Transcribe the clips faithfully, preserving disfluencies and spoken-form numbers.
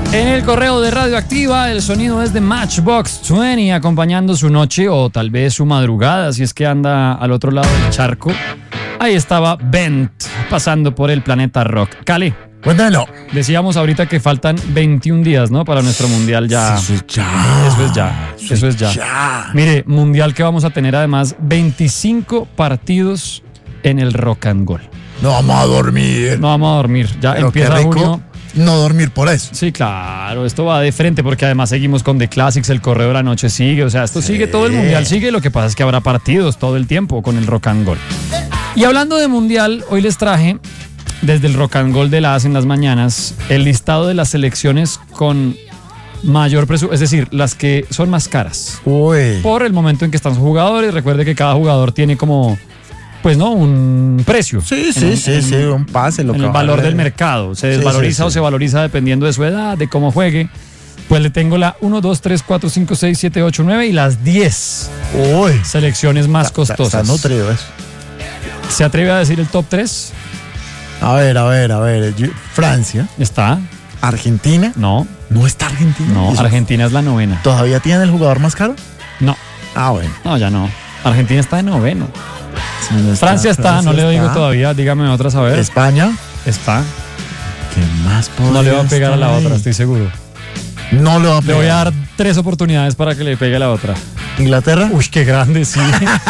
En el correo de Radioactiva, el sonido es de Matchbox veinte, acompañando su noche o tal vez su madrugada, si es que anda al otro lado del charco. Ahí estaba Bent, pasando por el planeta rock. Cali. Cuéntalo. Decíamos ahorita que faltan veintiún días, ¿no? Para nuestro mundial ya. Eso es ya. Eso es ya. Eso, Eso es ya. ya. Mire, mundial que vamos a tener además veinticinco partidos en el Rock and Roll. No vamos a dormir. No vamos a dormir. Ya Pero empieza qué rico junio. No dormir por eso. Sí, claro, esto va de frente porque además seguimos con The Classics, el correo de la noche sigue, o sea, esto sí. sigue, todo el mundial sigue, lo que pasa es que habrá partidos todo el tiempo con el Rock and Roll. Y hablando de mundial, hoy les traje desde el Rock and Roll de la A S en las mañanas el listado de las selecciones con mayor presupuesto, es decir, las que son más caras. Uy. Por el momento en que están sus jugadores, recuerde que cada jugador tiene como... Pues no, un precio. Sí, sí, en, sí, en, sí, un pase. Lo en que el valor del mercado. Se desvaloriza sí, sí, sí. o se valoriza dependiendo de su edad, de cómo juegue. Pues le tengo la uno, dos, tres, cuatro, cinco, seis, siete, ocho, nueve y las diez Uy. selecciones más está, costosas. Está nutrido eso. ¿Se atreve a decir el top tres? A ver, a ver, a ver. Francia. ¿Está? ¿Argentina? No. ¿No está Argentina? No, Argentina es la novena. ¿Todavía tiene el jugador más caro? No. Ah, bueno. No, ya no. Argentina está de noveno. Sí, no está, Francia está, Francia no le digo está. todavía, dígame otras a ver. ¿España? Está. ¿Qué más podría No le va a pegar a la ahí? otra, estoy seguro. No le va a pegar. Le voy a dar tres oportunidades para que le pegue a la otra. ¿Inglaterra? Uy, qué grande, sí.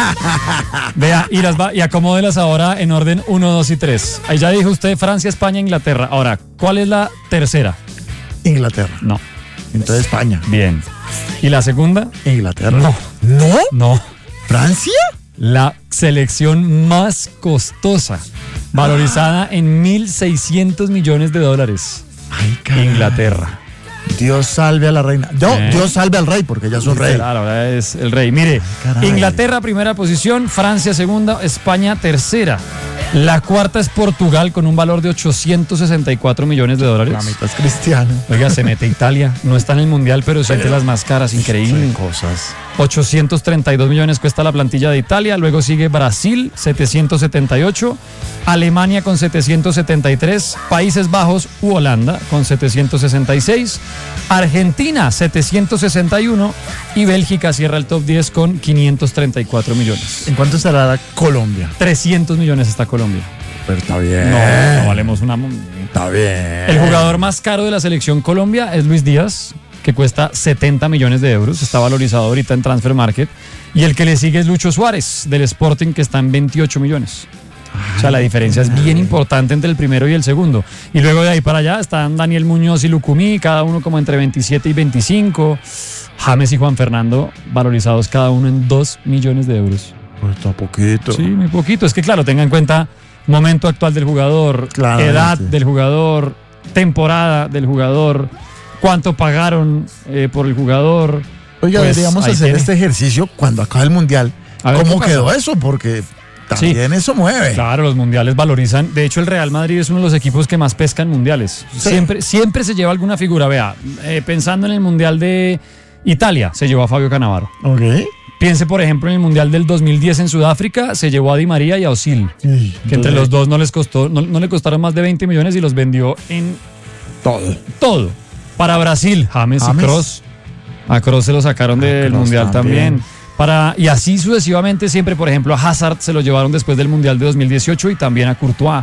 Vea, y, las va, y acomódelas ahora en orden uno, dos y tres. Ahí ya dijo usted Francia, España, Inglaterra. Ahora, ¿cuál es la tercera? Inglaterra. No. Entonces España. Bien. ¿Y la segunda? Inglaterra. No. ¿No? No. ¿Francia? La selección más costosa, valorizada ah. en mil seiscientos millones de dólares. Ay, caray. Inglaterra. Dios salve a la reina. No, ¿Eh? Dios salve al rey, porque ya es un rey. Claro, ahora es el rey. Mire, Ay, Inglaterra primera posición, Francia segunda, España tercera. La cuarta es Portugal con un valor de ochocientos sesenta y cuatro millones de dólares. La mitad es cristiana. Oiga, se mete Italia. No está en el mundial, pero siente las más caras. Increíble. Cosas. ochocientos treinta y dos millones cuesta la plantilla de Italia. Luego sigue Brasil, setecientos setenta y ocho. Alemania con setecientos setenta y tres. Países Bajos u Holanda con setecientos sesenta y seis. Argentina, setecientos sesenta y uno. Y Bélgica cierra el top diez con quinientos treinta y cuatro millones. ¿En cuánto estará Colombia? trescientos millones está Colombia. Pero está bien. No, no valemos una... Está bien. El jugador más caro de la selección Colombia es Luis Díaz, que cuesta setenta millones de euros. Está valorizado ahorita en Transfer Market. Y el que le sigue es Lucho Suárez, del Sporting, que está en veintiocho millones. O sea, la diferencia es bien importante entre el primero y el segundo. Y luego de ahí para allá están Daniel Muñoz y Lucumí, cada uno como entre veintisiete y veinticinco. James y Juan Fernando, valorizados cada uno en dos millones de euros. Pues está poquito. Sí, muy poquito. Es que claro, tenga en cuenta momento actual del jugador, claro, edad sí. del jugador, temporada del jugador, cuánto pagaron eh, por el jugador. Oiga, pues, deberíamos hacer tiene. este ejercicio cuando acabe el mundial. ¿Cómo quedó eso? Porque también sí. eso mueve. Claro, los mundiales valorizan. De hecho, el Real Madrid es uno de los equipos que más pescan mundiales. Sí. Siempre, siempre se lleva alguna figura. Vea, eh, pensando en el mundial de Italia, se llevó a Fabio Cannavaro. Ok. Piense, por ejemplo, en el mundial del dos mil diez en Sudáfrica, se llevó a Di María y a Özil, sí, que entre los dos no les costó, no, no le costaron más de veinte millones y los vendió en todo. Todo. Para Brasil, James, James. y Kroos. A Kroos se lo sacaron del Kroos mundial también. también. Para, y así sucesivamente, siempre, por ejemplo, a Hazard se lo llevaron después del mundial de dos mil dieciocho y también a Courtois.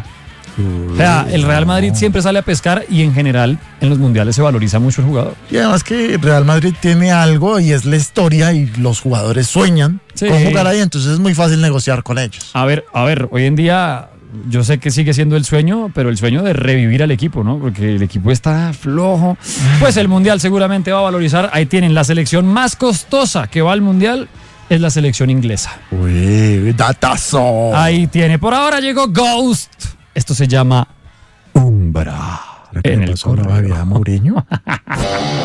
O sea, el Real Madrid siempre sale a pescar y en general en los mundiales se valoriza mucho el jugador. Y además que el Real Madrid tiene algo y es la historia y los jugadores sueñan sí. con jugar ahí, entonces es muy fácil negociar con ellos. A ver, a ver, hoy en día yo sé que sigue siendo el sueño, pero el sueño de revivir al equipo, ¿no? Porque el equipo está flojo. Pues el mundial seguramente va a valorizar. Ahí tienen la selección más costosa que va al mundial. Es la selección inglesa. Uy, datazo. Ahí tiene. Por ahora llegó Ghost. Esto se llama Umbra. En el correo. ¿Mourinho?